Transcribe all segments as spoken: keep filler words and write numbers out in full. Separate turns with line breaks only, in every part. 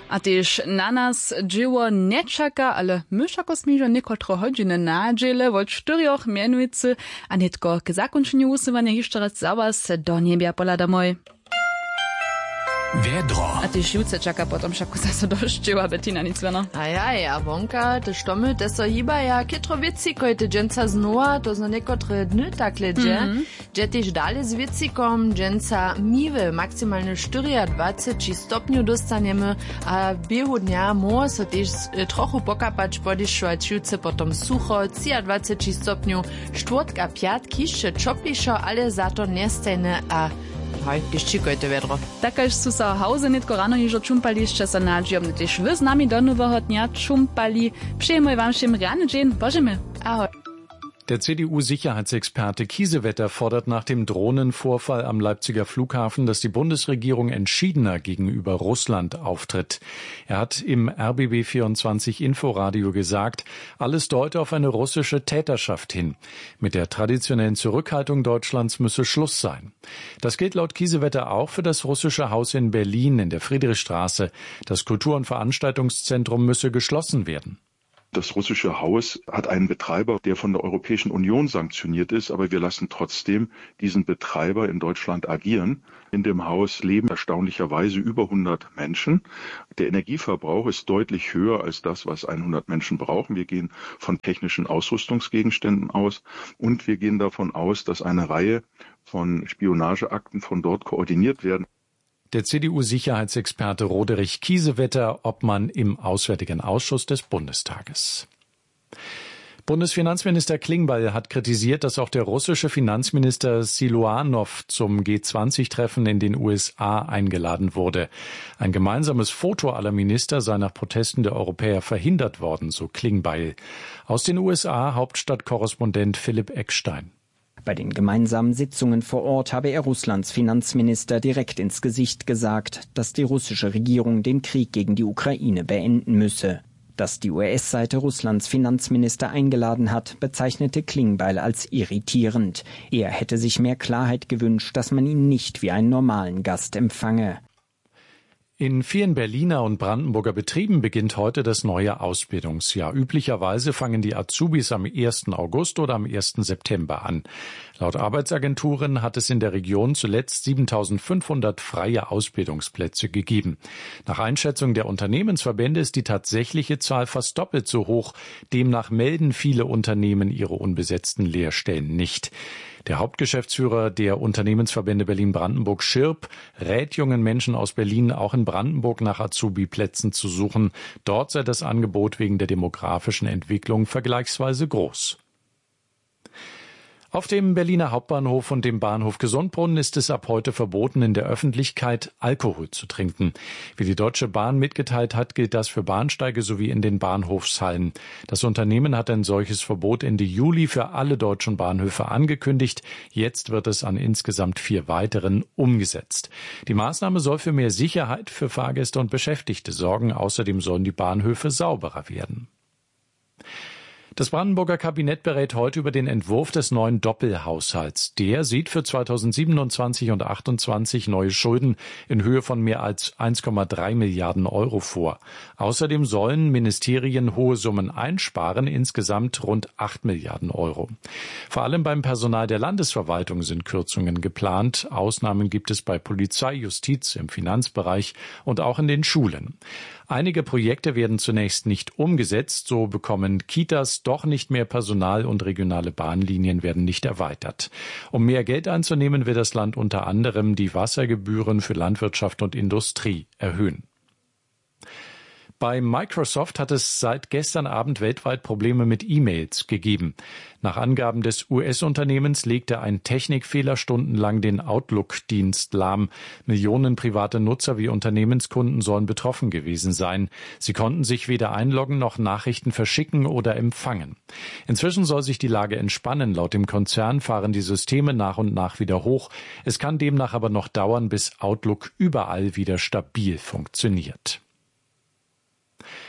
A też na nas dzieło nie czeka, ale my jako zmierza niekotro godziny nadziele, od czterech mianujcy, a nie tylko k zakończeniu usuwania jeszcze raz za was do niebia poladamoj.
Wiedro.
A ty siłce czeka potom však zase došťiła Bettina Niclena.
Ajaj, a vonka, te štomy, te so hibaja kitro věci, koje te dženca znova, to zna nekotre dny takle dže, mm -hmm. dže tež dale s věcikom dženca mive maximalne dvacet čtyři stopňu dostaneme a běhu dňa mo so tež trochu pokapać podišu a čivce potom sucho, dvacet čtyři stopňu, štvrtka a piatk kišče čopišo, ale za to nestajne a haj, geščikojte vedro.
Takaž su sa hauze netko rano jižo čumpali, jeszcze sa nadžiobne tež vy z nami do nového dňa čumpali. Przyjemoj vám všem ráne džen, božeme.
Ahoj.
Der C D U-Sicherheitsexperte Kiesewetter fordert nach dem Drohnenvorfall am Leipziger Flughafen, dass die Bundesregierung entschiedener gegenüber Russland auftritt. Er hat im R B B vierundzwanzig Inforadio gesagt, alles deute auf eine russische Täterschaft hin. Mit der traditionellen Zurückhaltung Deutschlands müsse Schluss sein. Das gilt laut Kiesewetter auch für das russische Haus in Berlin in der Friedrichstraße. Das Kultur- und Veranstaltungszentrum müsse geschlossen werden.
Das russische Haus hat einen Betreiber, der von der Europäischen Union sanktioniert ist, aber wir lassen trotzdem diesen Betreiber in Deutschland agieren. In dem Haus leben erstaunlicherweise über hundert Menschen. Der Energieverbrauch ist deutlich höher als das, was hundert Menschen brauchen. Wir gehen von technischen Ausrüstungsgegenständen aus und wir gehen davon aus, dass eine Reihe von Spionageakten von dort koordiniert werden.
Der C D U-Sicherheitsexperte Roderich Kiesewetter, Obmann im Auswärtigen Ausschuss des Bundestages. Bundesfinanzminister Klingbeil hat kritisiert, dass auch der russische Finanzminister Siluanow zum G zwanzig Treffen in den U S A eingeladen wurde. Ein gemeinsames Foto aller Minister sei nach Protesten der Europäer verhindert worden, so Klingbeil. Aus den U S A Hauptstadtkorrespondent Philipp Eckstein.
Bei den gemeinsamen Sitzungen vor Ort habe er Russlands Finanzminister direkt ins Gesicht gesagt, dass die russische Regierung den Krieg gegen die Ukraine beenden müsse. Dass die U S-Seite Russlands Finanzminister eingeladen hat, bezeichnete Klingbeil als irritierend. Er hätte sich mehr Klarheit gewünscht, dass man ihn nicht wie einen normalen Gast empfange.
In vielen Berliner und Brandenburger Betrieben beginnt heute das neue Ausbildungsjahr. Üblicherweise fangen die Azubis am ersten August oder am ersten September an. Laut Arbeitsagenturen hat es in der Region zuletzt siebentausendfünfhundert freie Ausbildungsplätze gegeben. Nach Einschätzung der Unternehmensverbände ist die tatsächliche Zahl fast doppelt so hoch. Demnach melden viele Unternehmen ihre unbesetzten Lehrstellen nicht. Der Hauptgeschäftsführer der Unternehmensverbände Berlin-Brandenburg, Schirp, rät jungen Menschen aus Berlin auch in Brandenburg nach Azubi-Plätzen zu suchen. Dort sei das Angebot wegen der demografischen Entwicklung vergleichsweise groß. Auf dem Berliner Hauptbahnhof und dem Bahnhof Gesundbrunnen ist es ab heute verboten, in der Öffentlichkeit Alkohol zu trinken. Wie die Deutsche Bahn mitgeteilt hat, gilt das für Bahnsteige sowie in den Bahnhofshallen. Das Unternehmen hat ein solches Verbot Ende Juli für alle deutschen Bahnhöfe angekündigt. Jetzt wird es an insgesamt vier weiteren umgesetzt. Die Maßnahme soll für mehr Sicherheit für Fahrgäste und Beschäftigte sorgen. Außerdem sollen die Bahnhöfe sauberer werden. Das Brandenburger Kabinett berät heute über den Entwurf des neuen Doppelhaushalts. Der sieht für zweitausendsiebenundzwanzig und achtundzwanzig neue Schulden in Höhe von mehr als eins Komma drei Milliarden Euro vor. Außerdem sollen Ministerien hohe Summen einsparen, insgesamt rund acht Milliarden Euro. Vor allem beim Personal der Landesverwaltung sind Kürzungen geplant. Ausnahmen gibt es bei Polizei, Justiz, im Finanzbereich und auch in den Schulen. Einige Projekte werden zunächst nicht umgesetzt, so bekommen Kitas doch nicht mehr Personal und regionale Bahnlinien werden nicht erweitert. Um mehr Geld einzunehmen, will das Land unter anderem die Wassergebühren für Landwirtschaft und Industrie erhöhen. Bei Microsoft hat es seit gestern Abend weltweit Probleme mit E-Mails gegeben. Nach Angaben des U S-Unternehmens legte ein Technikfehler stundenlang den Outlook-Dienst lahm. Millionen private Nutzer wie Unternehmenskunden sollen betroffen gewesen sein. Sie konnten sich weder einloggen noch Nachrichten verschicken oder empfangen. Inzwischen soll sich die Lage entspannen. Laut dem Konzern fahren die Systeme nach und nach wieder hoch. Es kann demnach aber noch dauern, bis Outlook überall wieder stabil funktioniert.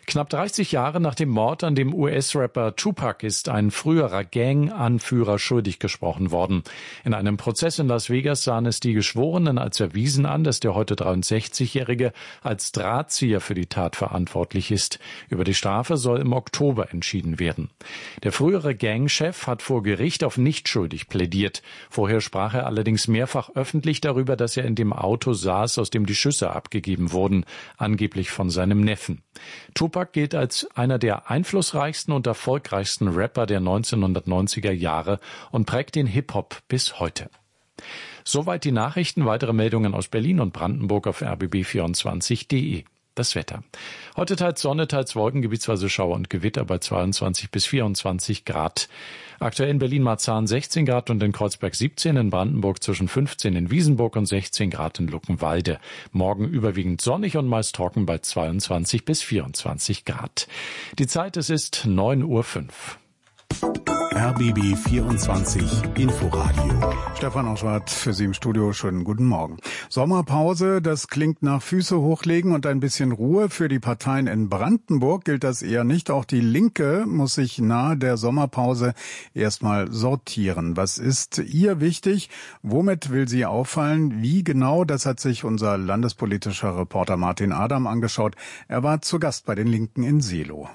Knapp dreißig Jahre nach dem Mord an dem U S-Rapper Tupac ist ein früherer Gang-Anführer schuldig gesprochen worden. In einem Prozess in Las Vegas sahen es die Geschworenen als erwiesen an, dass der heute dreiundsechzigjährige als Drahtzieher für die Tat verantwortlich ist. Über die Strafe soll im Oktober entschieden werden. Der frühere Gangchef hat vor Gericht auf nicht schuldig plädiert. Vorher sprach er allerdings mehrfach öffentlich darüber, dass er in dem Auto saß, aus dem die Schüsse abgegeben wurden, angeblich von seinem Neffen. Tupac gilt als einer der einflussreichsten und erfolgreichsten Rapper der neunzehnhundertneunziger Jahre und prägt den Hip-Hop bis heute. Soweit die Nachrichten. Weitere Meldungen aus Berlin und Brandenburg auf r b b vierundzwanzig punkt d e. Das Wetter. Heute teils Sonne, teils Wolken, gebietsweise Schauer und Gewitter bei zweiundzwanzig bis vierundzwanzig Grad. Aktuell in Berlin-Marzahn sechzehn Grad und in Kreuzberg siebzehn, in Brandenburg zwischen fünfzehn in Wiesenburg und sechzehn Grad in Luckenwalde. Morgen überwiegend sonnig und meist trocken bei zweiundzwanzig bis vierundzwanzig Grad. Die Zeit, es ist neun Uhr fünf.
R B B vierundzwanzig Inforadio.
Stefan Oschwart für Sie im Studio. Schönen guten Morgen. Sommerpause, das klingt nach Füße hochlegen und ein bisschen Ruhe. Für die Parteien in Brandenburg gilt das eher nicht. Auch die Linke muss sich nahe der Sommerpause erstmal sortieren. Was ist ihr wichtig? Womit will sie auffallen? Wie genau? Das hat sich unser landespolitischer Reporter Martin Adam angeschaut. Er war zu Gast bei den Linken in Seelow.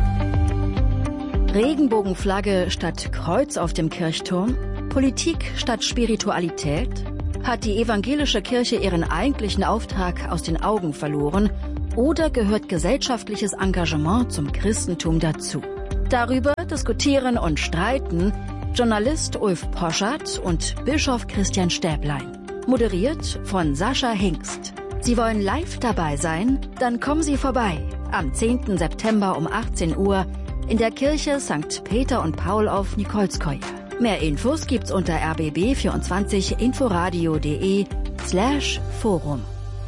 Regenbogenflagge statt Kreuz auf dem Kirchturm? Politik statt Spiritualität? Hat die evangelische Kirche ihren eigentlichen Auftrag aus den Augen verloren? Oder gehört gesellschaftliches Engagement zum Christentum dazu? Darüber diskutieren und streiten Journalist Ulf Poschardt und Bischof Christian Stäblein. Moderiert von Sascha Hingst. Sie wollen live dabei sein? Dann kommen Sie vorbei. Am zehnten September um achtzehn Uhr in der Kirche Sankt Peter und Paul auf Nikolskoje. Mehr Infos gibt's unter r b b vierundzwanzig inforadio punkt d e slash forum.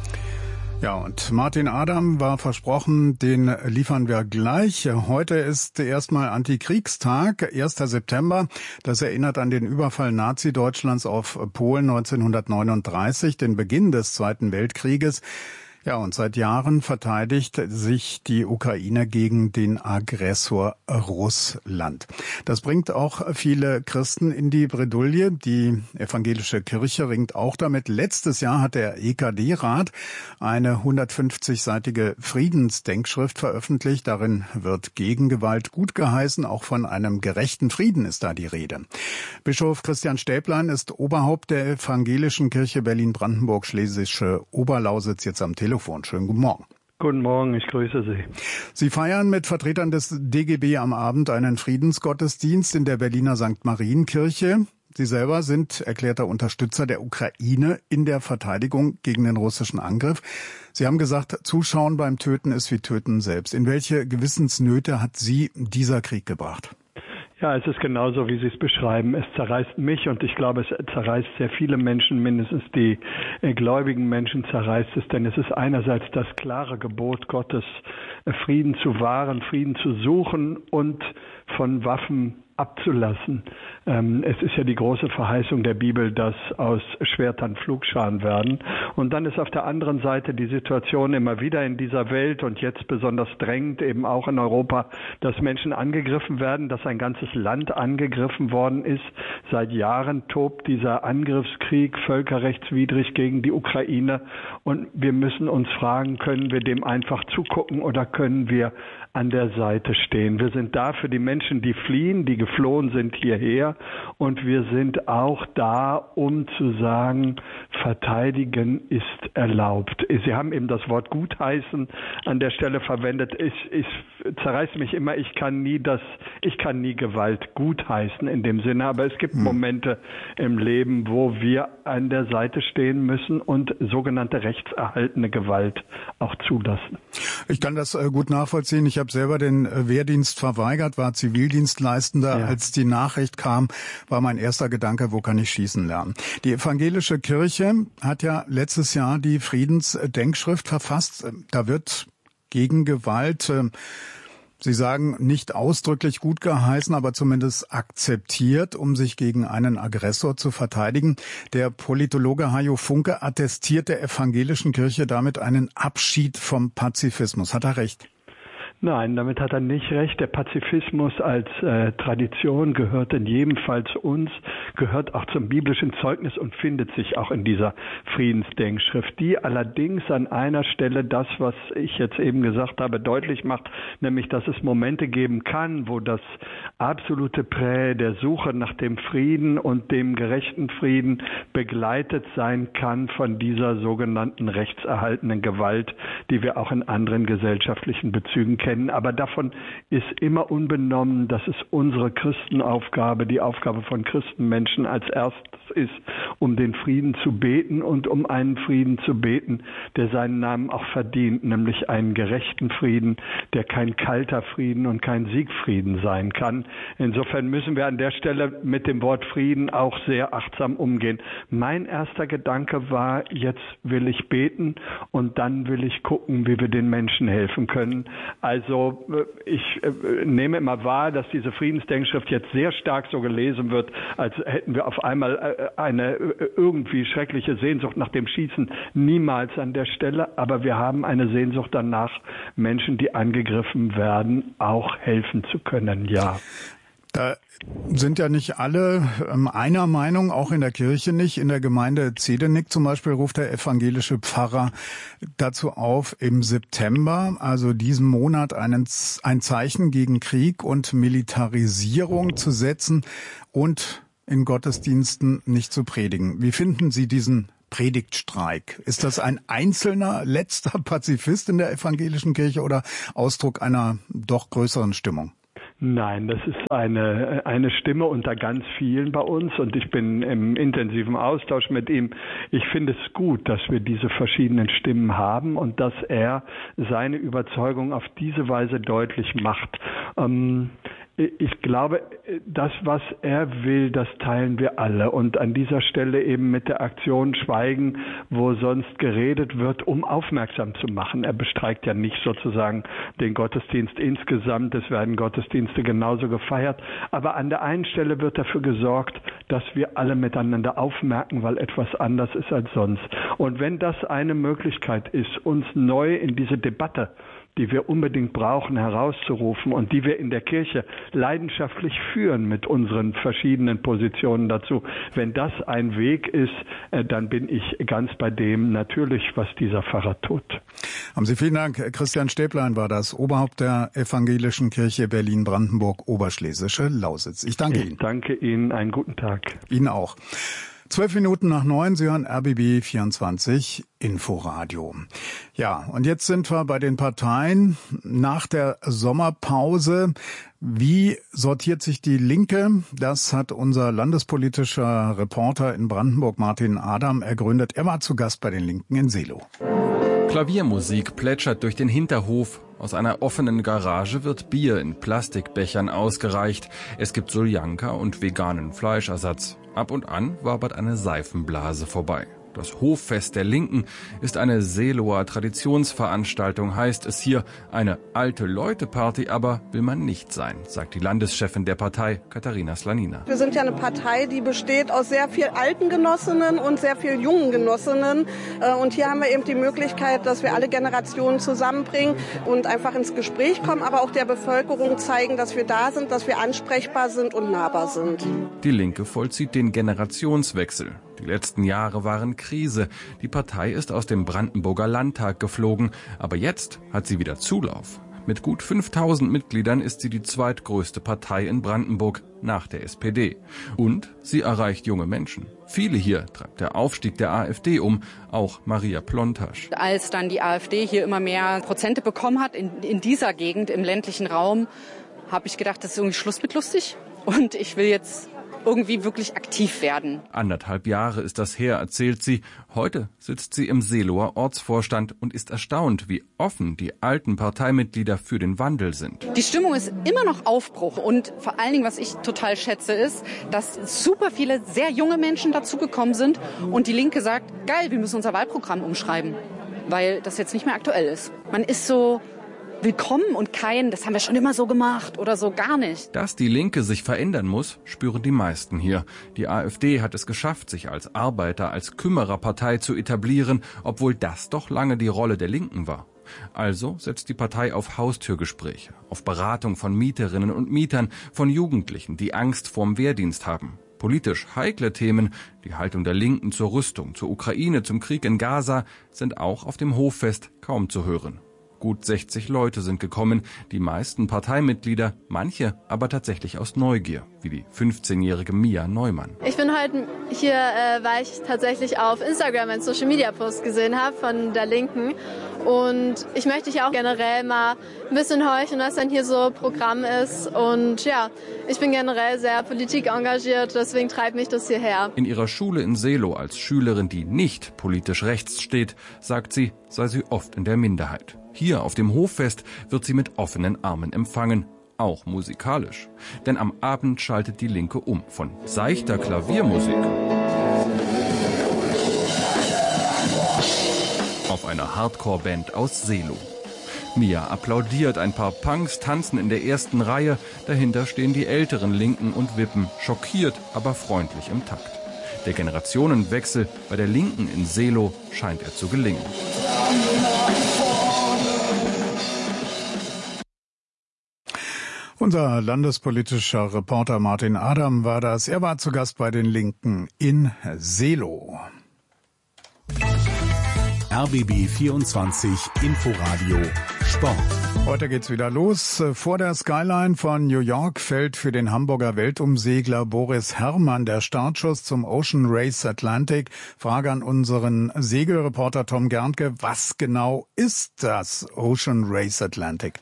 Ja, und Martin Adam war versprochen, den liefern wir gleich. Heute ist erstmal Antikriegstag, erster September. Das erinnert an den Überfall Nazi-Deutschlands auf Polen neunzehnhundertneununddreißig, den Beginn des Zweiten Weltkrieges. Ja, und seit Jahren verteidigt sich die Ukraine gegen den Aggressor Russland. Das bringt auch viele Christen in die Bredouille. Die evangelische Kirche ringt auch damit. Letztes Jahr hat der E K D-Rat eine hundertfünfzigseitige Friedensdenkschrift veröffentlicht. Darin wird Gegengewalt gutgeheißen. Auch von einem gerechten Frieden ist da die Rede. Bischof Christian Stäblein ist Oberhaupt der evangelischen Kirche Berlin-Brandenburg-Schlesische Oberlausitz jetzt am Telefon. Schönen guten Morgen.
Guten Morgen, ich grüße Sie.
Sie feiern mit Vertretern des D G B am Abend einen Friedensgottesdienst in der Berliner Sankt Marienkirche. Sie selber sind erklärter Unterstützer der Ukraine in der Verteidigung gegen den russischen Angriff. Sie haben gesagt, Zuschauen beim Töten ist wie Töten selbst. In welche Gewissensnöte hat Sie dieser Krieg gebracht?
Ja, es ist genauso, wie Sie es beschreiben. Es zerreißt mich und ich glaube, es zerreißt sehr viele Menschen, mindestens die äh, gläubigen Menschen zerreißt es, denn es ist einerseits das klare Gebot Gottes, äh, Frieden zu wahren, Frieden zu suchen und von Waffen abzulassen. Ähm, es ist ja die große Verheißung der Bibel, dass aus Schwertern Pflugscharen werden. Und dann ist auf der anderen Seite die Situation immer wieder in dieser Welt und jetzt besonders drängend eben auch in Europa, dass Menschen angegriffen werden, dass ein ganzes Land angegriffen worden ist. Seit Jahren tobt dieser Angriffskrieg völkerrechtswidrig gegen die Ukraine und wir müssen uns fragen, können wir dem einfach zugucken oder können wir an der Seite stehen? Wir sind da für die Menschen, die fliehen, die geflohen sind hierher und wir sind auch da, um zu sagen, verteidigen ist erlaubt. Sie haben eben das Wort gutheißen an der Stelle verwendet. Ich, ich zerreißt mich immer, ich kann nie das, ich kann nie Gewalt gutheißen in dem Sinne, aber es gibt hm. Momente im Leben, wo wir an der Seite stehen müssen und sogenannte rechtserhaltene Gewalt auch zulassen.
Ich kann das äh, gut nachvollziehen. Ich habe selber den äh, Wehrdienst verweigert, war Zivildienstleistender. Ja. Als die Nachricht kam, war mein erster Gedanke, wo kann ich schießen lernen? Die evangelische Kirche hat ja letztes Jahr die Friedensdenkschrift verfasst. Da wird gegen Gewalt, äh, Sie sagen, nicht ausdrücklich gut geheißen, aber zumindest akzeptiert, um sich gegen einen Aggressor zu verteidigen. Der Politologe Hajo Funke attestiert der evangelischen Kirche damit einen Abschied vom Pazifismus. Hat er recht?
Nein, damit hat er nicht recht. Der Pazifismus als äh, Tradition gehört in jedem Fall zu uns, gehört auch zum biblischen Zeugnis und findet sich auch in dieser Friedensdenkschrift, die allerdings an einer Stelle das, was ich jetzt eben gesagt habe, deutlich macht, nämlich, dass es Momente geben kann, wo das absolute Prä der Suche nach dem Frieden und dem gerechten Frieden begleitet sein kann von dieser sogenannten rechtserhaltenen Gewalt, die wir auch in anderen gesellschaftlichen Bezügen kennen. Aber davon ist immer unbenommen, dass es unsere Christenaufgabe, die Aufgabe von Christenmenschen als erstes ist, um den Frieden zu beten und um einen Frieden zu beten, der seinen Namen auch verdient, nämlich einen gerechten Frieden, der kein kalter Frieden und kein Siegfrieden sein kann. Insofern müssen wir an der Stelle mit dem Wort Frieden auch sehr achtsam umgehen. Mein erster Gedanke war, jetzt will ich beten und dann will ich gucken, wie wir den Menschen helfen können. Also Also ich äh, nehme immer wahr, dass diese Friedensdenkschrift jetzt sehr stark so gelesen wird, als hätten wir auf einmal äh, eine äh, irgendwie schreckliche Sehnsucht nach dem Schießen. Niemals an der Stelle, aber wir haben eine Sehnsucht danach, Menschen, die angegriffen werden, auch helfen zu können, ja.
Da sind ja nicht alle ähm, einer Meinung, auch in der Kirche nicht. In der Gemeinde Zedenik zum Beispiel ruft der evangelische Pfarrer dazu auf, im September, also diesen Monat, einen, ein Zeichen gegen Krieg und Militarisierung zu setzen und in Gottesdiensten nicht zu predigen. Wie finden Sie diesen Predigtstreik? Ist das ein einzelner letzter Pazifist in der evangelischen Kirche oder Ausdruck einer doch größeren Stimmung?
Nein, das ist eine, eine Stimme unter ganz vielen bei uns und ich bin im intensiven Austausch mit ihm. Ich finde es gut, dass wir diese verschiedenen Stimmen haben und dass er seine Überzeugung auf diese Weise deutlich macht. Ähm, Ich glaube, das, was er will, das teilen wir alle. Und an dieser Stelle eben mit der Aktion Schweigen, wo sonst geredet wird, um aufmerksam zu machen. Er bestreikt ja nicht sozusagen den Gottesdienst insgesamt. Es werden Gottesdienste genauso gefeiert. Aber an der einen Stelle wird dafür gesorgt, dass wir alle miteinander aufmerken, weil etwas anders ist als sonst. Und wenn das eine Möglichkeit ist, uns neu in diese Debatte, die wir unbedingt brauchen, herauszurufen und die wir in der Kirche leidenschaftlich führen mit unseren verschiedenen Positionen dazu. Wenn das ein Weg ist, dann bin ich ganz bei dem natürlich, was dieser Pfarrer tut.
Haben Sie vielen Dank. Christian Stäblein war das, Oberhaupt der Evangelischen Kirche Berlin-Brandenburg, Oberschlesische Lausitz. Ich danke
ich
Ihnen.
Danke Ihnen. Einen guten Tag.
Ihnen auch. Zwölf Minuten nach neun, Sie hören R B B vierundzwanzig Inforadio. Ja, und jetzt sind wir bei den Parteien nach der Sommerpause. Wie sortiert sich die Linke? Das hat unser landespolitischer Reporter in Brandenburg, Martin Adam, ergründet. Er war zu Gast bei den Linken in Seelow.
Klaviermusik plätschert durch den Hinterhof. Aus einer offenen Garage wird Bier in Plastikbechern ausgereicht. Es gibt Soljanka und veganen Fleischersatz. Ab und an wabert eine Seifenblase vorbei. Das Hoffest der Linken ist eine Seelower Traditionsveranstaltung, heißt es hier. Eine Alte-Leute-Party aber will man nicht sein, sagt die Landeschefin der Partei, Katharina Slanina.
Wir sind ja eine Partei, die besteht aus sehr viel alten Genossinnen und sehr viel jungen Genossinnen. Und hier haben wir eben die Möglichkeit, dass wir alle Generationen zusammenbringen und einfach ins Gespräch kommen, aber auch der Bevölkerung zeigen, dass wir da sind, dass wir ansprechbar sind und nahbar sind.
Die Linke vollzieht den Generationswechsel. Die letzten Jahre waren Krise. Die Partei ist aus dem Brandenburger Landtag geflogen. Aber jetzt hat sie wieder Zulauf. Mit gut fünftausend Mitgliedern ist sie die zweitgrößte Partei in Brandenburg nach der S P D. Und sie erreicht junge Menschen. Viele hier treibt der Aufstieg der AfD um, auch Maria Plontasch.
Als dann die AfD hier immer mehr Prozente bekommen hat in, in dieser Gegend, im ländlichen Raum, habe ich gedacht, das ist irgendwie Schluss mit lustig. Und ich will jetzt irgendwie wirklich aktiv werden.
Anderthalb Jahre ist das her, erzählt sie. Heute sitzt sie im Seelower Ortsvorstand und ist erstaunt, wie offen die alten Parteimitglieder für den Wandel sind.
Die Stimmung ist immer noch Aufbruch und vor allen Dingen, was ich total schätze, ist, dass super viele sehr junge Menschen dazugekommen sind und die Linke sagt, geil, wir müssen unser Wahlprogramm umschreiben, weil das jetzt nicht mehr aktuell ist. Man ist so willkommen und kein, das haben wir schon immer so gemacht oder so, gar nicht.
Dass die Linke sich verändern muss, spüren die meisten hier. Die AfD hat es geschafft, sich als Arbeiter-, als Kümmererpartei zu etablieren, obwohl das doch lange die Rolle der Linken war. Also setzt die Partei auf Haustürgespräche, auf Beratung von Mieterinnen und Mietern, von Jugendlichen, die Angst vorm Wehrdienst haben. Politisch heikle Themen, die Haltung der Linken zur Rüstung, zur Ukraine, zum Krieg in Gaza, sind auch auf dem Hoffest kaum zu hören. Gut sechzig Leute sind gekommen, die meisten Parteimitglieder, manche aber tatsächlich aus Neugier, wie die fünfzehnjährige Mia Neumann.
Ich bin heute hier, äh, weil ich tatsächlich auf Instagram einen Social-Media-Post gesehen habe von der Linken. Und ich möchte hier auch generell mal ein bisschen horchen, was dann hier so Programm ist. Und ja, ich bin generell sehr politikengagiert, deswegen treibt mich das hierher.
In ihrer Schule in Seelow als Schülerin, die nicht politisch rechts steht, sagt sie, sei sie oft in der Minderheit. Hier auf dem Hoffest wird sie mit offenen Armen empfangen, auch musikalisch. Denn am Abend schaltet die Linke um von seichter Klaviermusik auf eine Hardcore-Band aus Seelow. Mia applaudiert, ein paar Punks tanzen in der ersten Reihe, dahinter stehen die älteren Linken und wippen, schockiert, aber freundlich im Takt. Der Generationenwechsel bei der Linken in Seelow scheint er zu gelingen.
Unser landespolitischer Reporter Martin Adam war das. Er war zu Gast bei den Linken in Seelow.
R B B vierundzwanzig Inforadio Sport.
Heute geht's wieder los. Vor der Skyline von New York fällt für den Hamburger Weltumsegler Boris Herrmann der Startschuss zum Ocean Race Atlantic. Frage an unseren Segelreporter Tom Gerntke. Was genau ist das Ocean Race Atlantic?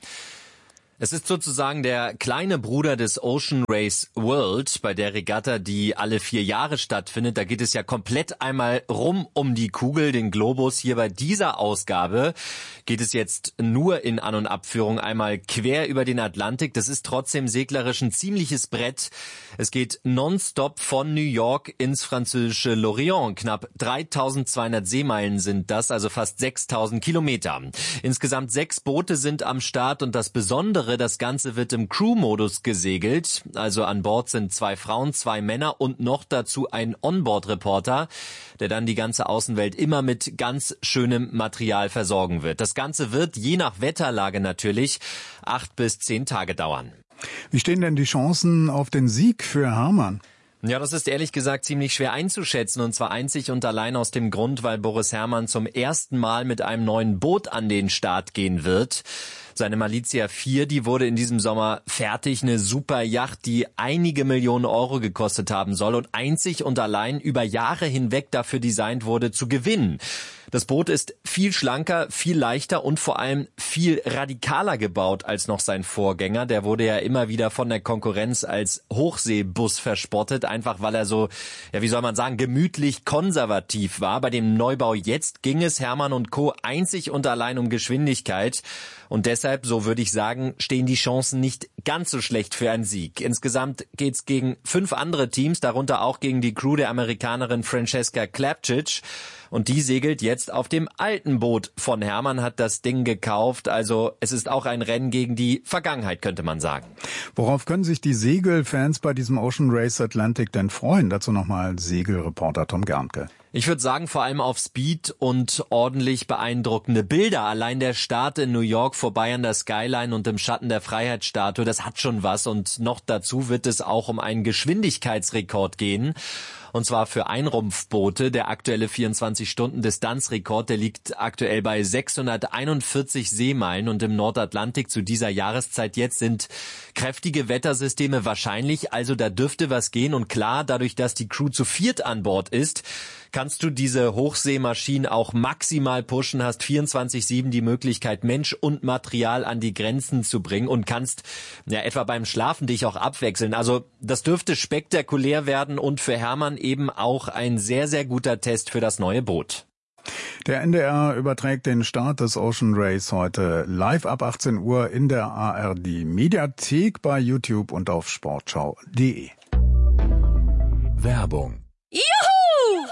Es ist sozusagen der kleine Bruder des Ocean Race World, bei der Regatta, die alle vier Jahre stattfindet. Da geht es ja komplett einmal rum um die Kugel, den Globus. Hier bei dieser Ausgabe geht es jetzt nur in An- und Abführung einmal quer über den Atlantik. Das ist trotzdem seglerisch ein ziemliches Brett. Es geht nonstop von New York ins französische Lorient. Knapp dreitausendzweihundert Seemeilen sind das, also fast sechstausend Kilometer. Insgesamt sechs Boote sind am Start und das Besondere, das Ganze wird im Crew-Modus gesegelt. Also an Bord sind zwei Frauen, zwei Männer und noch dazu ein Onboard-Reporter, der dann die ganze Außenwelt immer mit ganz schönem Material versorgen wird. Das Ganze wird, je nach Wetterlage natürlich, acht bis zehn Tage dauern.
Wie stehen denn die Chancen auf den Sieg für Herrmann?
Ja, das ist ehrlich gesagt ziemlich schwer einzuschätzen, und zwar einzig und allein aus dem Grund, weil Boris Herrmann zum ersten Mal mit einem neuen Boot an den Start gehen wird. Seine Malizia vier, die wurde in diesem Sommer fertig, eine super Yacht, die einige Millionen Euro gekostet haben soll und einzig und allein über Jahre hinweg dafür designt wurde, zu gewinnen. Das Boot ist viel schlanker, viel leichter und vor allem viel radikaler gebaut als noch sein Vorgänger. Der wurde ja immer wieder von der Konkurrenz als Hochseebus verspottet, einfach weil er so, ja wie soll man sagen, gemütlich konservativ war. Bei dem Neubau jetzt ging es Herrmann und Co. einzig und allein um Geschwindigkeit. Und deshalb, so würde ich sagen, stehen die Chancen nicht ganz so schlecht für einen Sieg. Insgesamt geht's gegen fünf andere Teams, darunter auch gegen die Crew der Amerikanerin Francesca Klapčič. Und die segelt jetzt auf dem alten Boot von Herrmann, hat das Ding gekauft. Also es ist auch ein Rennen gegen die Vergangenheit, könnte man sagen.
Worauf können sich die Segelfans bei diesem Ocean Race Atlantic denn freuen? Dazu nochmal Segelreporter Tom Gerntke.
Ich würde sagen, vor allem auf Speed und ordentlich beeindruckende Bilder. Allein der Start in New York vorbei an der Skyline und im Schatten der Freiheitsstatue, das hat schon was. Und noch dazu wird es auch um einen Geschwindigkeitsrekord gehen. Und zwar für Einrumpfboote. Der aktuelle vierundzwanzig-Stunden-Distanzrekord, der liegt aktuell bei sechshunderteinundvierzig Seemeilen. Und im Nordatlantik zu dieser Jahreszeit jetzt sind kräftige Wettersysteme wahrscheinlich. Also da dürfte was gehen. Und klar, dadurch, dass die Crew zu viert an Bord ist, kannst du diese Hochseemaschinen auch maximal pushen, hast vierundzwanzig sieben die Möglichkeit, Mensch und Material an die Grenzen zu bringen und kannst ja etwa beim Schlafen dich auch abwechseln. Also das dürfte spektakulär werden und für Herrmann eben auch ein sehr, sehr guter Test für das neue Boot.
Der N D R überträgt den Start des Ocean Race heute live ab achtzehn Uhr in der A R D Mediathek, bei YouTube und auf sportschau punkt de.
Werbung.
Juhu!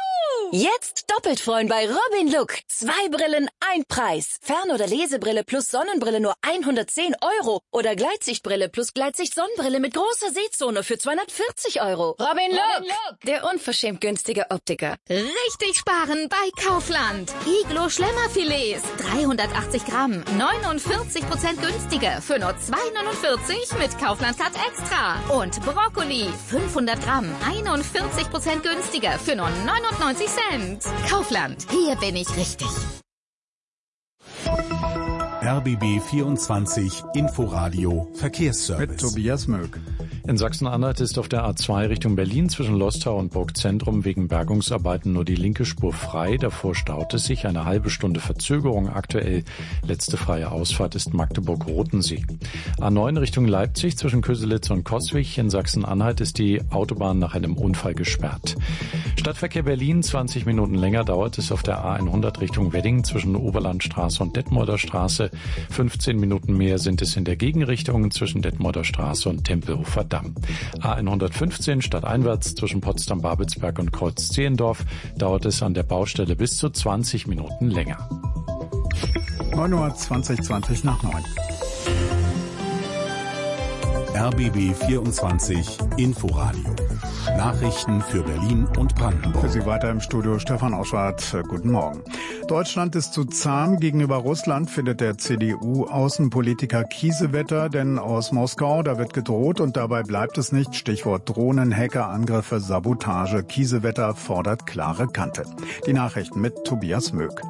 Jetzt doppelt freuen bei Robin Look. Zwei Brillen, ein Preis. Fern- oder Lesebrille plus Sonnenbrille nur hundertzehn Euro. Oder Gleitsichtbrille plus Gleitsicht-Sonnenbrille mit großer Sehzone für zweihundertvierzig Euro.
Robin Look, der unverschämt günstige Optiker. Richtig sparen bei Kaufland. Iglo Schlemmerfilets, dreihundertachtzig Gramm, neunundvierzig Prozent günstiger für nur zwei neunundvierzig mit Kaufland Cut Extra. Und Brokkoli, fünfhundert Gramm, einundvierzig Prozent günstiger für nur neunundneunzig Cent. Kaufland, hier bin ich richtig.
R B B vierundzwanzig Inforadio Verkehrsservice.
Mit Tobias Möck.
In Sachsen-Anhalt ist auf der A zwei Richtung Berlin zwischen Losthau und Burgzentrum wegen Bergungsarbeiten nur die linke Spur frei. Davor staut es sich. Eine halbe Stunde Verzögerung aktuell. Letzte freie Ausfahrt ist Magdeburg-Rotensee. A neun Richtung Leipzig zwischen Köselitz und Coswig. In Sachsen-Anhalt ist die Autobahn nach einem Unfall gesperrt. Stadtverkehr Berlin, zwanzig Minuten länger dauert es auf der A hundert Richtung Wedding zwischen Oberlandstraße und Detmolder Straße. fünfzehn Minuten mehr sind es in der Gegenrichtung zwischen Detmolder Straße und Tempelhofer Damm. A hundertfünfzehn stadteinwärts zwischen Potsdam-Babelsberg und Kreuz-Zehendorf dauert es an der Baustelle bis zu zwanzig Minuten länger.
neun Uhr zwanzig, zwanzig nach neun.
R B B vierundzwanzig Inforadio. Nachrichten für Berlin und Brandenburg.
Für Sie weiter im Studio Stefan Auschwart. Guten Morgen. Deutschland ist zu zahm gegenüber Russland, findet der C D U-Außenpolitiker Kiesewetter, denn aus Moskau, da wird gedroht und dabei bleibt es nicht. Stichwort Drohnen, Hackerangriffe, Sabotage. Kiesewetter fordert klare Kante. Die Nachrichten mit Tobias Möck.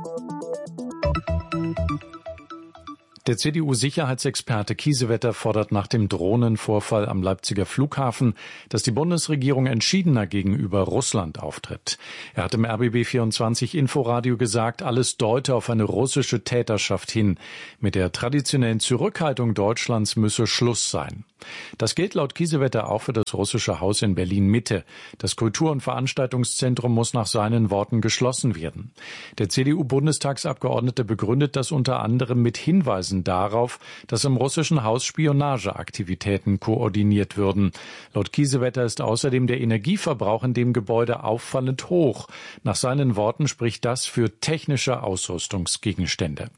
Der C D U-Sicherheitsexperte Kiesewetter fordert nach dem Drohnenvorfall am Leipziger Flughafen, dass die Bundesregierung entschiedener gegenüber Russland auftritt. Er hat im R B B vierundzwanzig Inforadio gesagt, alles deute auf eine russische Täterschaft hin. Mit der traditionellen Zurückhaltung Deutschlands müsse Schluss sein. Das gilt laut Kiesewetter auch für das russische Haus in Berlin-Mitte. Das Kultur- und Veranstaltungszentrum muss nach seinen Worten geschlossen werden. Der C D U-Bundestagsabgeordnete begründet das unter anderem mit Hinweisen darauf, dass im russischen Haus Spionageaktivitäten koordiniert würden. Laut Kiesewetter ist außerdem der Energieverbrauch in dem Gebäude auffallend hoch. Nach seinen Worten spricht das für technische Ausrüstungsgegenstände.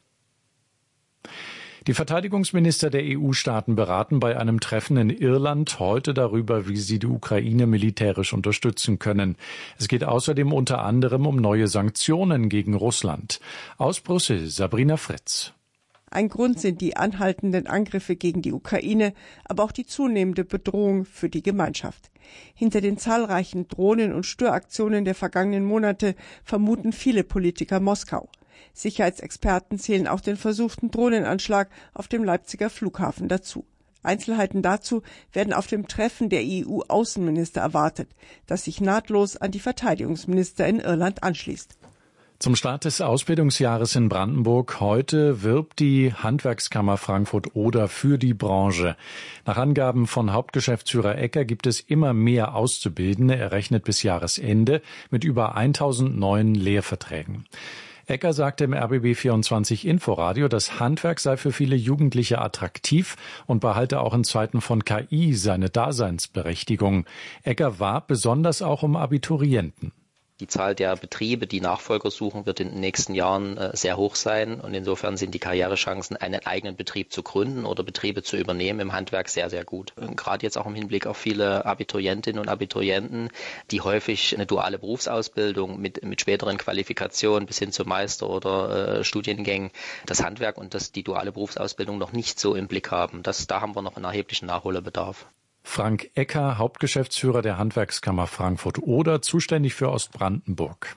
Die Verteidigungsminister der E U-Staaten beraten bei einem Treffen in Irland heute darüber, wie sie die Ukraine militärisch unterstützen können. Es geht außerdem unter anderem um neue Sanktionen gegen Russland. Aus Brüssel, Sabrina Fritz.
Ein Grund sind die anhaltenden Angriffe gegen die Ukraine, aber auch die zunehmende Bedrohung für die Gemeinschaft. Hinter den zahlreichen Drohnen- und Störaktionen der vergangenen Monate vermuten viele Politiker Moskau. Sicherheitsexperten zählen auch den versuchten Drohnenanschlag auf dem Leipziger Flughafen dazu. Einzelheiten dazu werden auf dem Treffen der E U-Außenminister erwartet, das sich nahtlos an die Verteidigungsminister in Irland anschließt.
Zum Start des Ausbildungsjahres in Brandenburg heute wirbt die Handwerkskammer Frankfurt-Oder für die Branche. Nach Angaben von Hauptgeschäftsführer Ecker gibt es immer mehr Auszubildende. Er rechnet bis Jahresende mit über tausend neuen Lehrverträgen. Ecker sagte im R B B vierundzwanzig Inforadio, das Handwerk sei für viele Jugendliche attraktiv und behalte auch in Zeiten von K I seine Daseinsberechtigung. Ecker warb besonders auch um Abiturienten.
Die Zahl der Betriebe, die Nachfolger suchen, wird in den nächsten Jahren äh, sehr hoch sein. Und insofern sind die Karrierechancen, einen eigenen Betrieb zu gründen oder Betriebe zu übernehmen im Handwerk sehr, sehr gut. Und gerade jetzt auch im Hinblick auf viele Abiturientinnen und Abiturienten, die häufig eine duale Berufsausbildung mit, mit späteren Qualifikationen bis hin zu Meister- oder äh, Studiengängen, das Handwerk und das, die duale Berufsausbildung noch nicht so im Blick haben. Das, da haben wir noch einen erheblichen Nachholbedarf.
Frank Ecker, Hauptgeschäftsführer der Handwerkskammer Frankfurt-Oder, zuständig für Ostbrandenburg.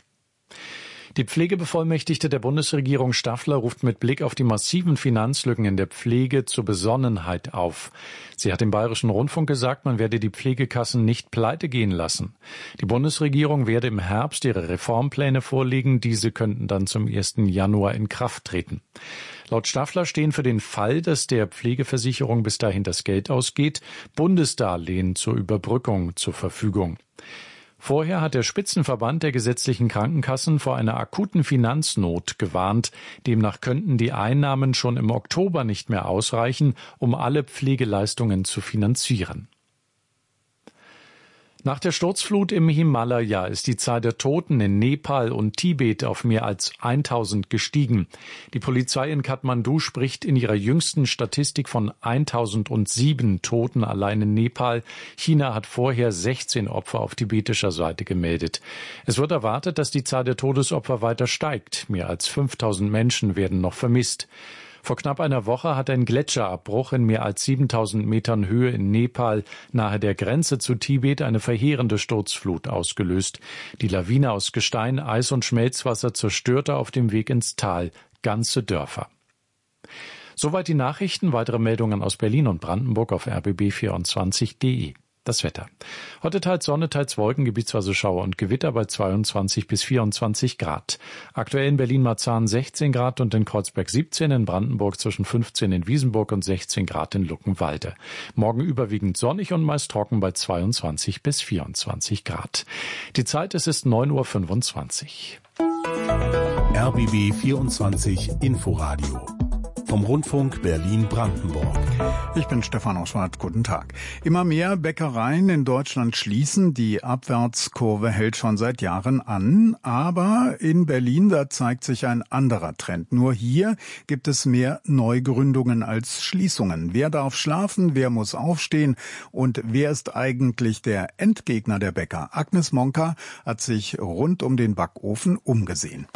Die Pflegebevollmächtigte der Bundesregierung Staffler ruft mit Blick auf die massiven Finanzlücken in der Pflege zur Besonnenheit auf. Sie hat im Bayerischen Rundfunk gesagt, man werde die Pflegekassen nicht pleite gehen lassen. Die Bundesregierung werde im Herbst ihre Reformpläne vorlegen. Diese könnten dann zum ersten Januar in Kraft treten. Laut Staffler stehen für den Fall, dass der Pflegeversicherung bis dahin das Geld ausgeht, Bundesdarlehen zur Überbrückung zur Verfügung. Vorher hat der Spitzenverband der gesetzlichen Krankenkassen vor einer akuten Finanznot gewarnt. Demnach könnten die Einnahmen schon im Oktober nicht mehr ausreichen, um alle Pflegeleistungen zu finanzieren. Nach der Sturzflut im Himalaya ist die Zahl der Toten in Nepal und Tibet auf mehr als eintausend gestiegen. Die Polizei in Kathmandu spricht in ihrer jüngsten Statistik von eintausendsieben Toten allein in Nepal. China hat vorher sechzehn Opfer auf tibetischer Seite gemeldet. Es wird erwartet, dass die Zahl der Todesopfer weiter steigt. Mehr als fünftausend Menschen werden noch vermisst. Vor knapp einer Woche hat ein Gletscherabbruch in mehr als siebentausend Metern Höhe in Nepal nahe der Grenze zu Tibet eine verheerende Sturzflut ausgelöst. Die Lawine aus Gestein, Eis und Schmelzwasser zerstörte auf dem Weg ins Tal ganze Dörfer. Soweit die Nachrichten. Weitere Meldungen aus Berlin und Brandenburg auf r b b vierundzwanzig punkt d e. Das Wetter. Heute teils Sonne, teils Wolken, gebietsweise Schauer und Gewitter bei zweiundzwanzig bis vierundzwanzig Grad. Aktuell in Berlin-Marzahn sechzehn Grad und in Kreuzberg siebzehn, in Brandenburg zwischen fünfzehn in Wiesenburg und sechzehn Grad in Luckenwalde. Morgen überwiegend sonnig und meist trocken bei zweiundzwanzig bis vierundzwanzig Grad. Die Zeit, es ist neun Uhr fünfundzwanzig.
R B B vierundzwanzig Inforadio vom Rundfunk Berlin-Brandenburg.
Ich bin Stefan Oschwart. Guten Tag. Immer mehr Bäckereien in Deutschland schließen. Die Abwärtskurve hält schon seit Jahren an. Aber in Berlin, da zeigt sich ein anderer Trend. Nur hier gibt es mehr Neugründungen als Schließungen. Wer darf schlafen? Wer muss aufstehen? Und wer ist eigentlich der Endgegner der Bäcker? Agnes Monka hat sich rund um den Backofen umgesehen.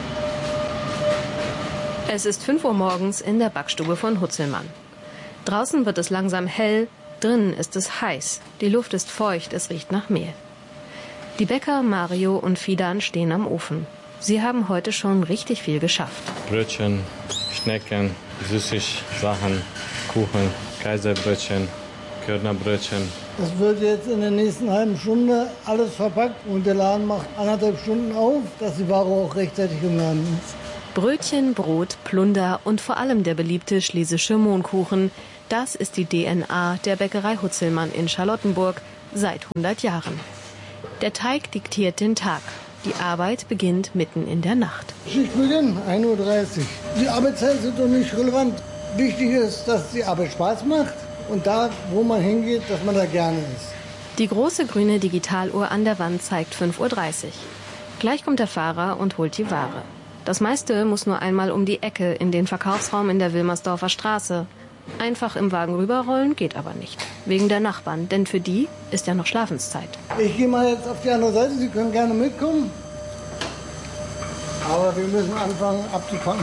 Es ist fünf Uhr morgens in der Backstube von Hutzelmann. Draußen wird es langsam hell, drinnen ist es heiß. Die Luft ist feucht, es riecht nach Mehl. Die Bäcker Mario und Fidan stehen am Ofen. Sie haben heute schon richtig viel geschafft.
Brötchen, Schnecken, Süßigsachen, Kuchen, Kaiserbrötchen, Körnerbrötchen.
Das wird jetzt in der nächsten halben Stunde alles verpackt und der Laden macht anderthalb Stunden auf, dass die Ware auch rechtzeitig im Laden ist.
Brötchen, Brot, Plunder und vor allem der beliebte schlesische Mohnkuchen. Das ist die D N A der Bäckerei Hutzelmann in Charlottenburg seit hundert Jahren. Der Teig diktiert den Tag. Die Arbeit beginnt mitten in der Nacht.
Schichtbeginn, ein Uhr dreißig. Die Arbeitszeit ist doch nicht relevant. Wichtig ist, dass die Arbeit Spaß macht und da, wo man hingeht, dass man da gerne ist.
Die große grüne Digitaluhr an der Wand zeigt fünf Uhr dreißig. Gleich kommt der Fahrer und holt die Ware. Das meiste muss nur einmal um die Ecke in den Verkaufsraum in der Wilmersdorfer Straße. Einfach im Wagen rüberrollen geht aber nicht. Wegen der Nachbarn, denn für die ist ja noch Schlafenszeit.
Ich gehe mal jetzt auf die andere Seite, Sie können gerne mitkommen. Aber wir müssen anfangen abzupacken.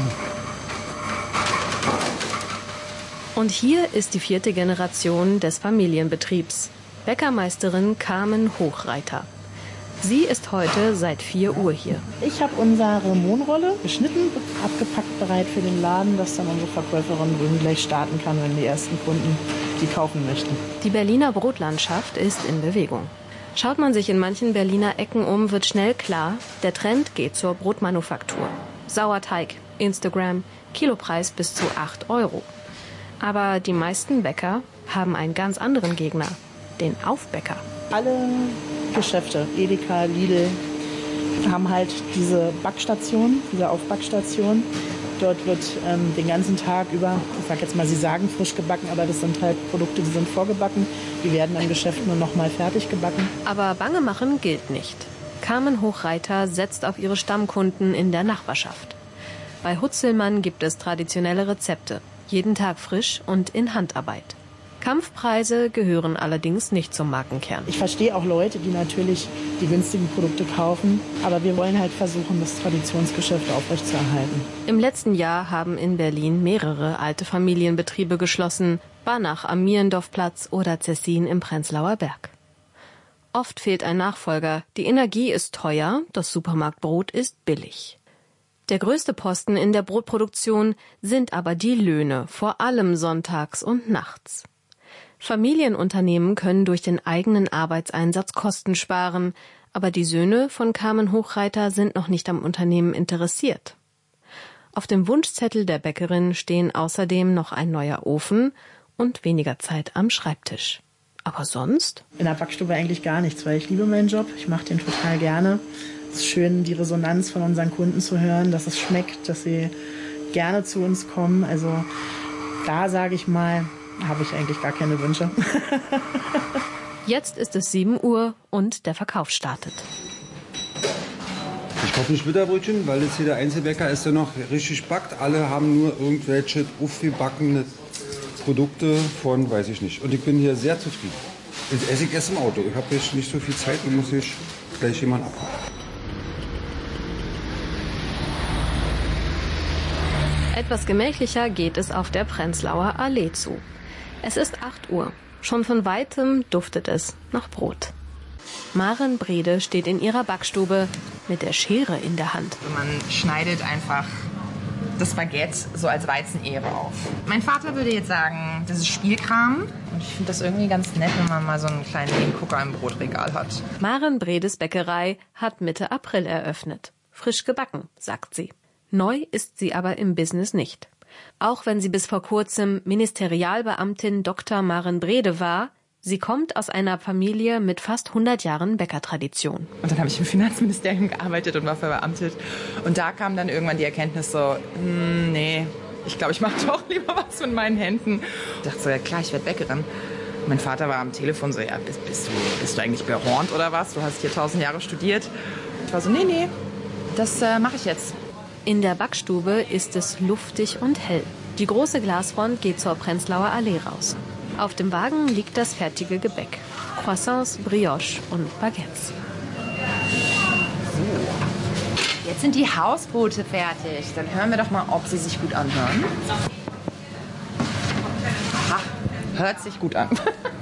Und hier ist die vierte Generation des Familienbetriebs. Bäckermeisterin Carmen Hochreiter. Sie ist heute seit vier Uhr hier.
Ich habe unsere Mohnrolle geschnitten, abgepackt, bereit für den Laden, dass dann unsere Verkäuferin drüben gleich starten kann, wenn die ersten Kunden die kaufen möchten.
Die Berliner Brotlandschaft ist in Bewegung. Schaut man sich in manchen Berliner Ecken um, wird schnell klar, der Trend geht zur Brotmanufaktur. Sauerteig, Instagram, Kilopreis bis zu acht Euro. Aber die meisten Bäcker haben einen ganz anderen Gegner, den Aufbäcker.
Alle Geschäfte, Edeka, Lidl, haben halt diese Backstation, diese Aufbackstation. Dort wird ähm, den ganzen Tag über, ich sag jetzt mal, sie sagen frisch gebacken, aber das sind halt Produkte, die sind vorgebacken. Die werden im Geschäft nur noch mal fertig gebacken.
Aber Bange machen gilt nicht. Carmen Hochreiter setzt auf ihre Stammkunden in der Nachbarschaft. Bei Hutzelmann gibt es traditionelle Rezepte, jeden Tag frisch und in Handarbeit. Kampfpreise gehören allerdings nicht zum Markenkern.
Ich verstehe auch Leute, die natürlich die günstigen Produkte kaufen, aber wir wollen halt versuchen, das Traditionsgeschäft aufrechtzuerhalten.
Im letzten Jahr haben in Berlin mehrere alte Familienbetriebe geschlossen, Banach am Mierendorfplatz oder Cessin im Prenzlauer Berg. Oft fehlt ein Nachfolger, die Energie ist teuer, das Supermarktbrot ist billig. Der größte Posten in der Brotproduktion sind aber die Löhne, vor allem sonntags und nachts. Familienunternehmen können durch den eigenen Arbeitseinsatz Kosten sparen, aber die Söhne von Carmen Hochreiter sind noch nicht am Unternehmen interessiert. Auf dem Wunschzettel der Bäckerin stehen außerdem noch ein neuer Ofen und weniger Zeit am Schreibtisch. Aber sonst?
In der Backstube eigentlich gar nichts, weil ich liebe meinen Job, ich mache den total gerne. Es ist schön, die Resonanz von unseren Kunden zu hören, dass es schmeckt, dass sie gerne zu uns kommen. Also da sage ich mal, habe ich eigentlich gar keine Wünsche.
Jetzt ist es sieben Uhr und der Verkauf startet.
Ich kaufe ein Schwitterbrötchen, weil das hier der Einzelbäcker ist, der noch richtig backt. Alle haben nur irgendwelche aufgebackene Produkte von, weiß ich nicht. Und ich bin hier sehr zufrieden. Jetzt esse ich erst im Auto. Ich habe jetzt nicht so viel Zeit und muss ich gleich jemanden abholen.
Etwas gemächlicher geht es auf der Prenzlauer Allee zu. Es ist acht Uhr. Schon von weitem duftet es nach Brot. Maren Brede steht in ihrer Backstube mit der Schere in der Hand.
Man schneidet einfach das Baguette so als Weizenehre auf. Mein Vater würde jetzt sagen, das ist Spielkram. Und ich finde das irgendwie ganz nett, wenn man mal so einen kleinen Gucker im Brotregal hat.
Maren Bredes Bäckerei hat Mitte April eröffnet. Frisch gebacken, sagt sie. Neu ist sie aber im Business nicht. Auch wenn sie bis vor kurzem Ministerialbeamtin Doktor Maren Brede war, sie kommt aus einer Familie mit fast hundert Jahren Bäckertradition.
Und dann habe ich im Finanzministerium gearbeitet und war verbeamtet. Und da kam dann irgendwann die Erkenntnis so, hm, nee, ich glaube, ich mache doch lieber was mit meinen Händen. Ich dachte so, ja klar, ich werde Bäckerin. Mein Vater war am Telefon so, ja, bist, bist, du, bist du eigentlich behornt oder was? Du hast hier tausend Jahre studiert. Ich war so, nee, nee, das äh, mache ich jetzt.
In der Backstube ist es luftig und hell. Die große Glasfront geht zur Prenzlauer Allee raus. Auf dem Wagen liegt das fertige Gebäck. Croissants, Brioche und Baguettes.
So, jetzt sind die Hausbrote fertig. Dann hören wir doch mal, ob sie sich gut anhören. Aha, hört sich gut an.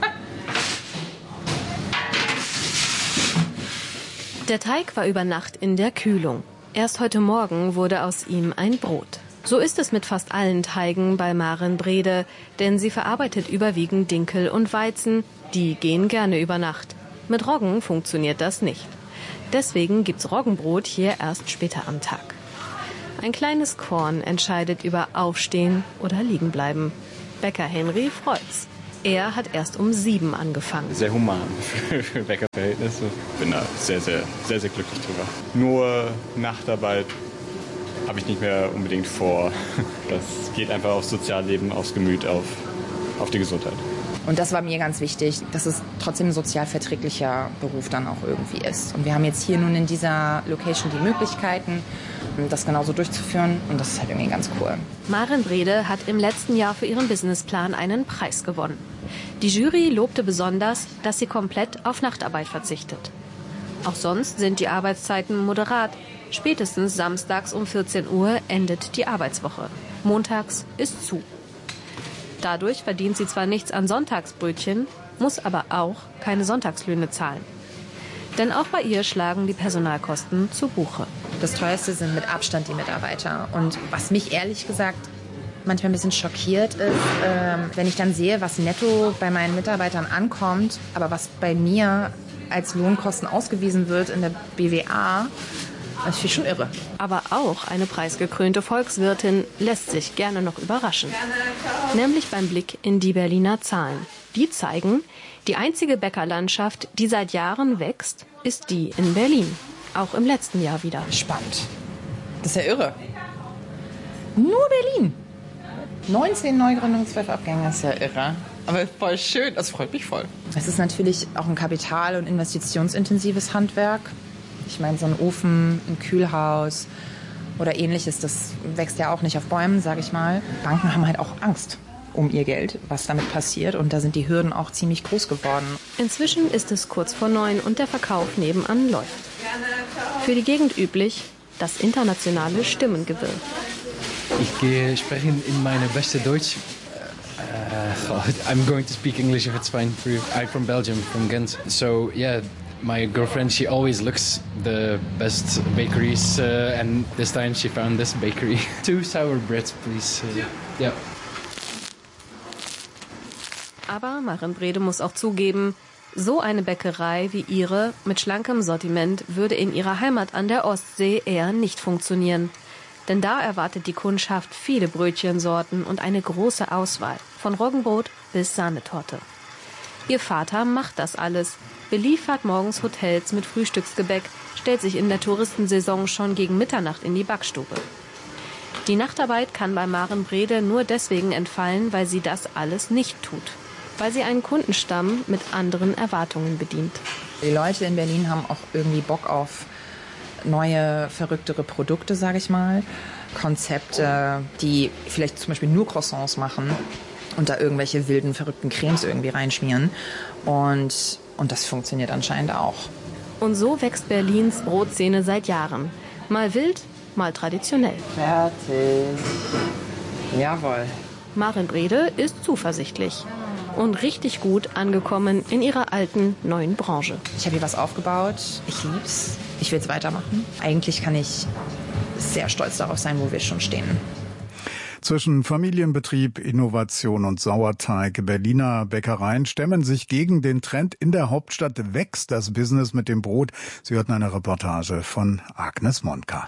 Der Teig war über Nacht in der Kühlung. Erst heute Morgen wurde aus ihm ein Brot. So ist es mit fast allen Teigen bei Maren Brede, denn sie verarbeitet überwiegend Dinkel und Weizen, die gehen gerne über Nacht. Mit Roggen funktioniert das nicht. Deswegen gibt's Roggenbrot hier erst später am Tag. Ein kleines Korn entscheidet über Aufstehen oder Liegenbleiben. Bäcker Henry freut's. Er hat erst um sieben angefangen.
Sehr human für Bäckerverhältnisse. Bin da sehr, sehr, sehr, sehr glücklich drüber. Nur Nachtarbeit habe ich nicht mehr unbedingt vor. Das geht einfach aufs Sozialleben, aufs Gemüt, auf, auf die Gesundheit.
Und das war mir ganz wichtig, dass es trotzdem ein sozial verträglicher Beruf dann auch irgendwie ist. Und wir haben jetzt hier nun in dieser Location die Möglichkeiten, das genauso durchzuführen. Und das ist halt irgendwie ganz cool.
Maren Brede hat im letzten Jahr für ihren Businessplan einen Preis gewonnen. Die Jury lobte besonders, dass sie komplett auf Nachtarbeit verzichtet. Auch sonst sind die Arbeitszeiten moderat. Spätestens samstags um vierzehn Uhr endet die Arbeitswoche. Montags ist zu. Dadurch verdient sie zwar nichts an Sonntagsbrötchen, muss aber auch keine Sonntagslöhne zahlen. Denn auch bei ihr schlagen die Personalkosten zu Buche.
Das teuerste sind mit Abstand die Mitarbeiter. Und was mich ehrlich gesagt manchmal ein bisschen schockiert ist, äh, wenn ich dann sehe, was netto bei meinen Mitarbeitern ankommt, aber was bei mir als Lohnkosten ausgewiesen wird in der B W A, das finde ich schon irre.
Aber auch eine preisgekrönte Volkswirtin lässt sich gerne noch überraschen. Nämlich beim Blick in die Berliner Zahlen. Die zeigen, die einzige Bäckerlandschaft, die seit Jahren wächst, ist die in Berlin. Auch im letzten Jahr wieder.
Spannend. Das ist ja irre. Nur Berlin. neunzehn Neugründungen, zwölf Abgänge, das ist ja irre. Aber voll schön, das freut mich voll. Es ist natürlich auch ein kapital- und investitionsintensives Handwerk. Ich meine, so ein Ofen, ein Kühlhaus oder ähnliches, das wächst ja auch nicht auf Bäumen, sage ich mal. Banken haben halt auch Angst um ihr Geld, was damit passiert. Und da sind die Hürden auch ziemlich groß geworden.
Inzwischen ist es kurz vor neun und der Verkauf nebenan läuft. Für die Gegend üblich das internationale Stimmengewirr.
Ich gehe sprechen in meine beste Deutsch. Uh, I'm going to speak English if it's fine for you. I'm from Belgium, from Ghent. So yeah, my girlfriend, she always looks the best bakeries, uh, and this time she found this bakery. Two sour breads, please. Uh, yeah.
Aber Maren Brede muss auch zugeben, so eine Bäckerei wie ihre mit schlankem Sortiment würde in ihrer Heimat an der Ostsee eher nicht funktionieren. Denn da erwartet die Kundschaft viele Brötchensorten und eine große Auswahl, von Roggenbrot bis Sahnetorte. Ihr Vater macht das alles, beliefert morgens Hotels mit Frühstücksgebäck, stellt sich in der Touristensaison schon gegen Mitternacht in die Backstube. Die Nachtarbeit kann bei Maren Brede nur deswegen entfallen, weil sie das alles nicht tut. weil sie einen Kundenstamm mit anderen Erwartungen bedient.
Die Leute in Berlin haben auch irgendwie Bock auf neue, verrücktere Produkte, sage ich mal. Konzepte, die vielleicht zum Beispiel nur Croissants machen und da irgendwelche wilden, verrückten Cremes irgendwie reinschmieren. Und, und das funktioniert anscheinend auch.
Und so wächst Berlins Brotszene seit Jahren. Mal wild, mal traditionell.
Fertig. Jawohl.
Maren Brede ist zuversichtlich und richtig gut angekommen in ihrer alten, neuen Branche.
Ich habe hier was aufgebaut. Ich lieb's. Ich will es weitermachen. Eigentlich kann ich sehr stolz darauf sein, wo wir schon stehen.
Zwischen Familienbetrieb, Innovation und Sauerteig. Berliner Bäckereien stemmen sich gegen den Trend. In der Hauptstadt wächst das Business mit dem Brot. Sie hörten eine Reportage von Agnes Monka.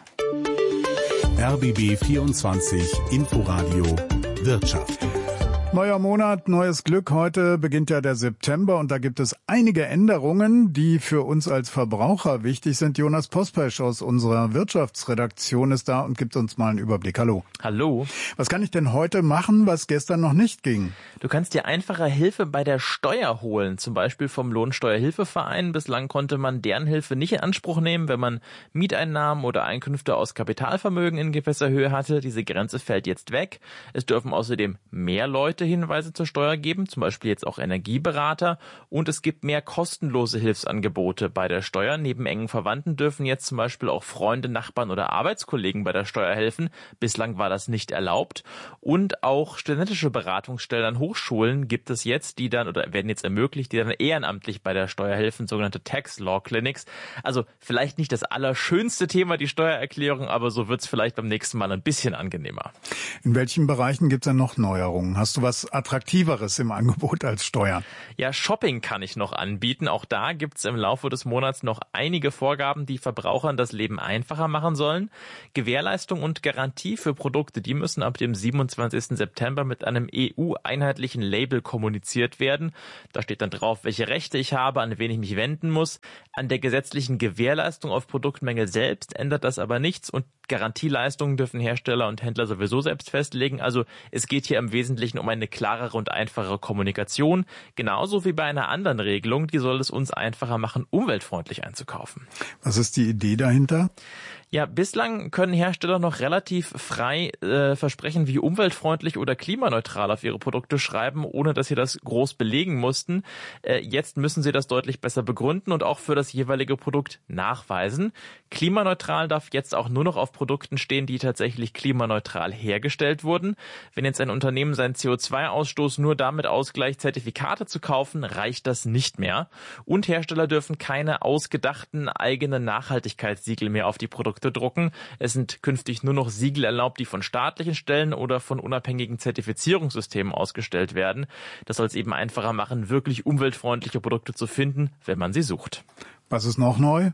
R B B vierundzwanzig Inforadio Wirtschaft.
Neuer Monat, neues Glück. Heute beginnt ja der September und da gibt es einige Änderungen, die für uns als Verbraucher wichtig sind. Jonas Pospesch aus unserer Wirtschaftsredaktion ist da und gibt uns mal einen Überblick. Hallo.
Hallo.
Was kann ich denn heute machen, was gestern noch nicht ging?
Du kannst dir einfacher Hilfe bei der Steuer holen, zum Beispiel vom Lohnsteuerhilfeverein. Bislang konnte man deren Hilfe nicht in Anspruch nehmen, wenn man Mieteinnahmen oder Einkünfte aus Kapitalvermögen in gewisser Höhe hatte. Diese Grenze fällt jetzt weg. Es dürfen außerdem mehr Leute Hinweise zur Steuer geben, zum Beispiel jetzt auch Energieberater, und es gibt mehr kostenlose Hilfsangebote bei der Steuer. Neben engen Verwandten dürfen jetzt zum Beispiel auch Freunde, Nachbarn oder Arbeitskollegen bei der Steuer helfen. Bislang war das nicht erlaubt. Und auch studentische Beratungsstellen an Hochschulen gibt es jetzt, die dann oder werden jetzt ermöglicht, die dann ehrenamtlich bei der Steuer helfen, sogenannte Tax Law Clinics. Also vielleicht nicht das allerschönste Thema, die Steuererklärung, aber so wird es vielleicht beim nächsten Mal ein bisschen angenehmer.
In welchen Bereichen gibt es denn noch Neuerungen? Hast du was Attraktiveres im Angebot als Steuern?
Ja, Shopping kann ich noch anbieten. Auch da gibt es im Laufe des Monats noch einige Vorgaben, die Verbrauchern das Leben einfacher machen sollen. Gewährleistung und Garantie für Produkte, die müssen ab dem siebenundzwanzigsten September mit einem E U-einheitlichen Label kommuniziert werden. Da steht dann drauf, welche Rechte ich habe, an wen ich mich wenden muss. An der gesetzlichen Gewährleistung auf Produktmängel selbst ändert das aber nichts und Garantieleistungen dürfen Hersteller und Händler sowieso selbst festlegen. Also es geht hier im Wesentlichen um eine klarere und einfachere Kommunikation. Genauso wie bei einer anderen Regelung, die soll es uns einfacher machen, umweltfreundlich einzukaufen.
Was ist die Idee dahinter?
Ja, bislang können Hersteller noch relativ frei äh, versprechen, wie umweltfreundlich oder klimaneutral auf ihre Produkte schreiben, ohne dass sie das groß belegen mussten. Äh, jetzt müssen sie das deutlich besser begründen und auch für das jeweilige Produkt nachweisen. Klimaneutral darf jetzt auch nur noch auf Produkten stehen, die tatsächlich klimaneutral hergestellt wurden. Wenn jetzt ein Unternehmen seinen C O zwei Ausstoß nur damit ausgleicht, Zertifikate zu kaufen, reicht das nicht mehr. Und Hersteller dürfen keine ausgedachten eigenen Nachhaltigkeitssiegel mehr auf die Produkte drucken. Es sind künftig nur noch Siegel erlaubt, die von staatlichen Stellen oder von unabhängigen Zertifizierungssystemen ausgestellt werden. Das soll es eben einfacher machen, wirklich umweltfreundliche Produkte zu finden, wenn man sie sucht.
Was ist noch neu?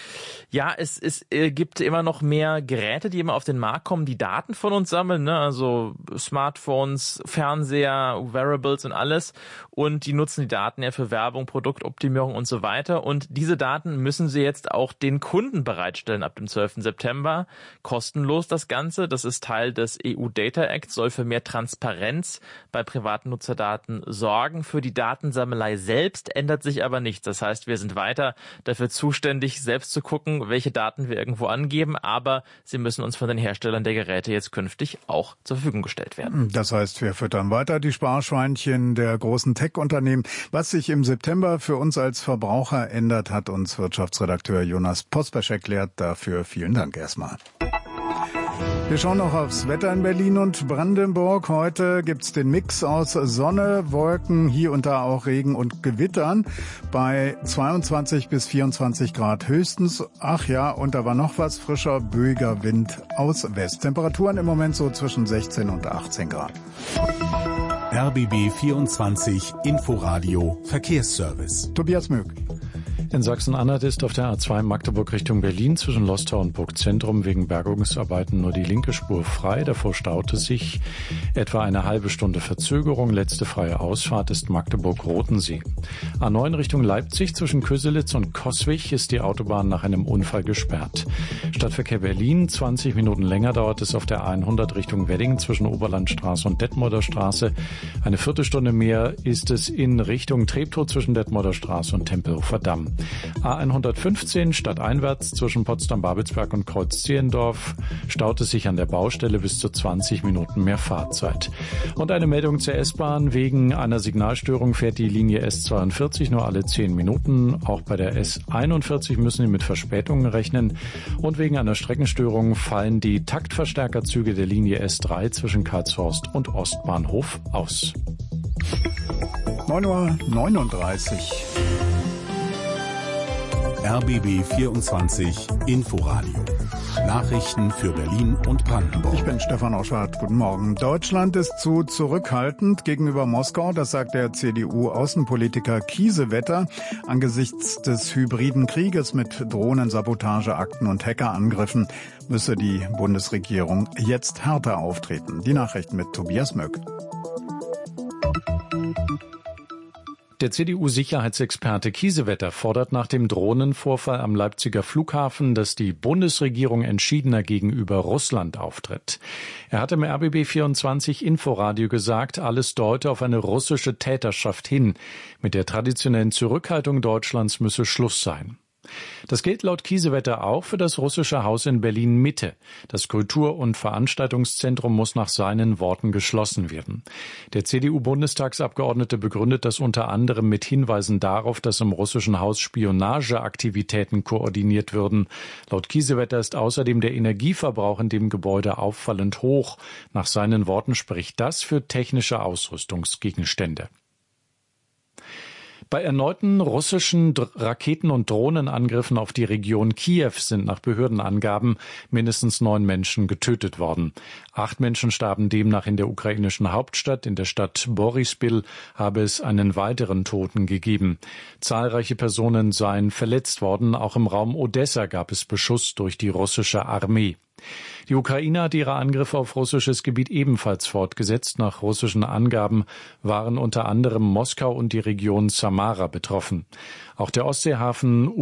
Ja, es, es äh, gibt immer noch mehr Geräte, die immer auf den Markt kommen, die Daten von uns sammeln, ne? Also Smartphones, Fernseher, Wearables und alles. Und die nutzen die Daten ja für Werbung, Produktoptimierung und so weiter. Und diese Daten müssen sie jetzt auch den Kunden bereitstellen ab dem zwölften September. Kostenlos das Ganze. Das ist Teil des E U Data Act, soll für mehr Transparenz bei privaten Nutzerdaten sorgen. Für die Datensammelei selbst ändert sich aber nichts. Das heißt, wir sind weiter dafür zuständig, selbst zu gucken, welche Daten wir irgendwo angeben, aber sie müssen uns von den Herstellern der Geräte jetzt künftig auch zur Verfügung gestellt werden.
Das heißt, wir füttern weiter die Sparschweinchen der großen Tech-Unternehmen. Was sich im September für uns als Verbraucher ändert, hat uns Wirtschaftsredakteur Jonas Pospesch erklärt. Dafür vielen Dank erstmal. Wir schauen noch aufs Wetter in Berlin und Brandenburg. Heute gibt's den Mix aus Sonne, Wolken, hier und da auch Regen und Gewittern bei zweiundzwanzig bis vierundzwanzig Grad höchstens. Ach ja, und da war noch was, frischer, böiger Wind aus West. Temperaturen im Moment so zwischen sechzehn und achtzehn Grad.
R B B vierundzwanzig Inforadio Verkehrsservice.
Tobias Möck.
In Sachsen-Anhalt ist auf der A zwei Magdeburg Richtung Berlin zwischen Lostal und Burgzentrum wegen Bergungsarbeiten nur die linke Spur frei. Davor staute sich etwa eine halbe Stunde Verzögerung. Letzte freie Ausfahrt ist Magdeburg-Rotensee. A neun Richtung Leipzig zwischen Köselitz und Coswig ist die Autobahn nach einem Unfall gesperrt. Stadtverkehr Berlin, zwanzig Minuten länger dauert es auf der A hundert Richtung Wedding zwischen Oberlandstraße und Detmolder Straße. Eine Viertelstunde mehr ist es in Richtung Treptow zwischen Detmolder Straße und Tempelhofer Damm. A hundertfünfzehn stadteinwärts zwischen Potsdam-Babelsberg und Kreuz-Zehlendorf staut es sich an der Baustelle bis zu zwanzig Minuten mehr Fahrzeit. Und eine Meldung zur S-Bahn. Wegen einer Signalstörung fährt die Linie S zweiundvierzig nur alle zehn Minuten. Auch bei der S einundvierzig müssen Sie mit Verspätungen rechnen. Und wegen einer Streckenstörung fallen die Taktverstärkerzüge der Linie S drei zwischen Karlshorst und Ostbahnhof aus.
neun Uhr neununddreißig.
R B B vierundzwanzig Inforadio. Nachrichten für Berlin und Brandenburg.
Ich bin Stefan Oschwart. Guten Morgen. Deutschland ist zu zurückhaltend gegenüber Moskau, das sagt der C D U-Außenpolitiker Kiesewetter. Angesichts des hybriden Krieges mit Drohnen, Sabotageakten und Hackerangriffen müsse die Bundesregierung jetzt härter auftreten. Die Nachrichten mit Tobias Möck.
Der C D U-Sicherheitsexperte Kiesewetter fordert nach dem Drohnenvorfall am Leipziger Flughafen, dass die Bundesregierung entschiedener gegenüber Russland auftritt. Er hat im R B B vierundzwanzig Inforadio gesagt, alles deute auf eine russische Täterschaft hin. Mit der traditionellen Zurückhaltung Deutschlands müsse Schluss sein. Das gilt laut Kiesewetter auch für das russische Haus in Berlin-Mitte. Das Kultur- und Veranstaltungszentrum muss nach seinen Worten geschlossen werden. Der C D U-Bundestagsabgeordnete begründet das unter anderem mit Hinweisen darauf, dass im russischen Haus Spionageaktivitäten koordiniert würden. Laut Kiesewetter ist außerdem der Energieverbrauch in dem Gebäude auffallend hoch. Nach seinen Worten spricht das für technische Ausrüstungsgegenstände. Bei erneuten russischen Raketen- und Drohnenangriffen auf die Region Kiew sind nach Behördenangaben mindestens neun Menschen getötet worden. Acht Menschen starben demnach in der ukrainischen Hauptstadt. In der Stadt Boryspil habe es einen weiteren Toten gegeben. Zahlreiche Personen seien verletzt worden. Auch im Raum Odessa gab es Beschuss durch die russische Armee. Die Ukraine hat ihre Angriffe auf russisches Gebiet ebenfalls fortgesetzt. Nach russischen Angaben waren unter anderem Moskau und die Region Samara betroffen. Auch der Ostseehafen